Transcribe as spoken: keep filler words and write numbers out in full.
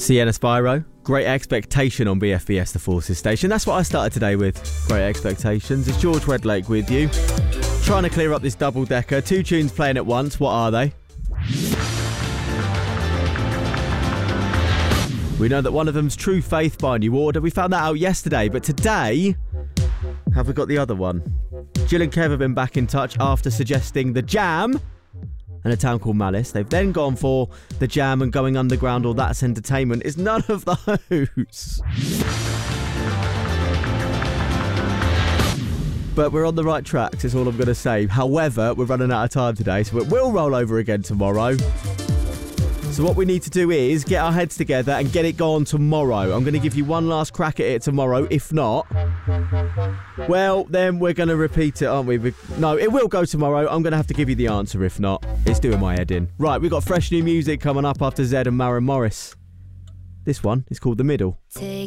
Sienna Spyro, Great Expectation on B F B S The Forces Station. That's what I started today with, Great Expectations. It's George Redlake with you, trying to clear up this double-decker. Two tunes playing at once. What are they? We know that one of them's True Faith by New Order. We found that out yesterday, but today, have we got the other one? Jill and Kev have been back in touch after suggesting The Jam and A Town Called Malice. They've then gone for The Jam and Going Underground, or That's Entertainment. It's none of those. But we're on the right tracks, is all I'm going to say. However, we're running out of time today, so it will roll over again tomorrow. So what we need to do is get our heads together and get it going tomorrow. I'm going to give you one last crack at it tomorrow. If not, well, then we're going to repeat it, aren't we? No, it will go tomorrow. I'm going to have to give you the answer if not. It's doing my head in. Right, we've got fresh new music coming up after Zed and Maren Morris. This one is called The Middle. Take